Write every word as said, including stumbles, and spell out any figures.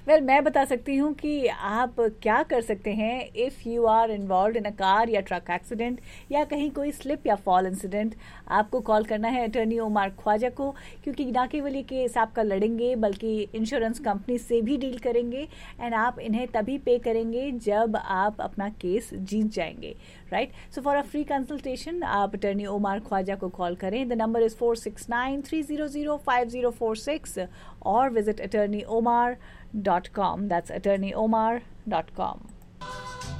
Well well, मैं बता सकती हूँ कि आप क्या कर सकते हैं if you are involve in a car या ट्रक एक्सीडेंट या कहीं कोई स्लिप या फॉल इंसिडेंट। आपको कॉल करना है अटर्नी ओमार ख्वाजा को, क्योंकि ना केवल ये केस आपका लड़ेंगे बल्कि इंश्योरेंस कंपनी से भी डील करेंगे एंड आप इन्हें तभी पे करेंगे जब आप अपना केस जीत जाएंगे, right. So for a free consultation आप अटर्नी ओमार ख्वाजा को कॉल करें। The number is four six nine three zero zero five zero four six और visit attorney omar dot com. That's attorney omar dot com.